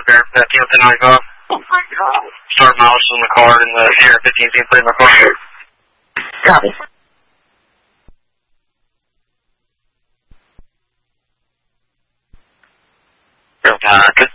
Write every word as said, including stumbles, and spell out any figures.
there. That T ten ninety-five. Oh my God. Start mileage on the card and the Sierra fifteen team plate in my car. Copy. Uh, good